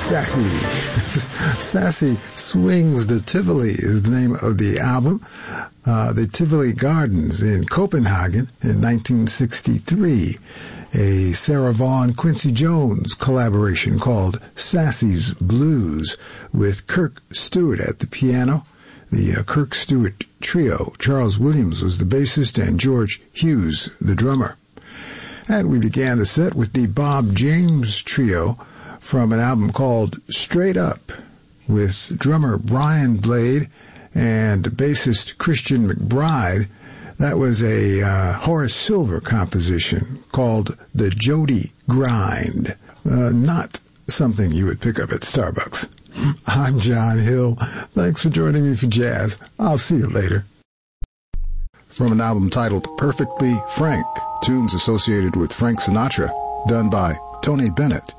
Sassy. Sassy Swings the Tivoli is the name of the album. The Tivoli Gardens in Copenhagen in 1963. A Sarah Vaughan Quincy Jones collaboration called Sassy's Blues with Kirk Stewart at the piano. The Kirk Stewart trio. Charles Williams was the bassist and George Hughes the drummer. And we began the set with the Bob James trio from an album called Straight Up with drummer Brian Blade and bassist Christian McBride. That was a Horace Silver composition called The Jody Grind. Not something you would pick up at Starbucks. I'm John Hill. Thanks for joining me for jazz. I'll see you later. From an album titled Perfectly Frank, tunes associated with Frank Sinatra, done by Tony Bennett.